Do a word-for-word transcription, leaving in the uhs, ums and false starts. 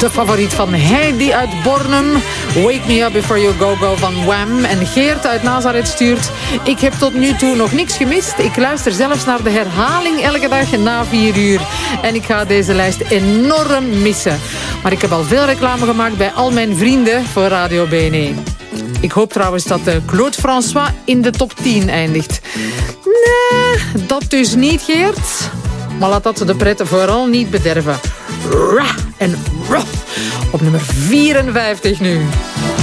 De favoriet van Heidi uit Bornem. Wake Me Up Before You Go Go van Wham. En Geert uit Nazareth stuurt: ik heb tot nu toe nog niks gemist. Ik luister zelfs naar de herhaling elke dag na vier uur. En ik ga deze lijst enorm missen. Maar ik heb al veel reclame gemaakt bij al mijn vrienden voor Radio B N E. Ik hoop trouwens dat Claude François in de top tien eindigt. Nee, dat dus niet, Geert. Maar laat dat de pret vooral niet bederven. Ra en ra. Op nummer vierenvijftig nu.